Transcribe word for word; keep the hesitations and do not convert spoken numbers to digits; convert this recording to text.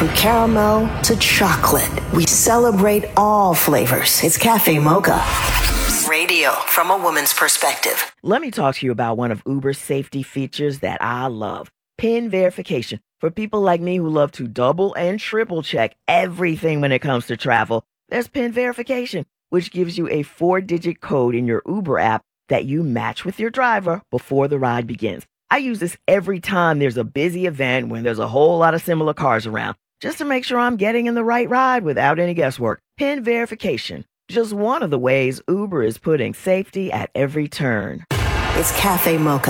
From caramel to chocolate, we celebrate all flavors. It's Cafe Mocha. Radio from a woman's perspective. Let me talk to you about one of Uber's safety features that I love. PIN verification. For people like me who love to double and triple check everything when it comes to travel, there's PIN verification, which gives you a four-digit code in your Uber app that you match with your driver before the ride begins. I use this every time there's a busy event when there's a whole lot of similar cars around, just to make sure I'm getting in the right ride without any guesswork. PIN verification, just one of the ways Uber is putting safety at every turn. It's Cafe Mocha.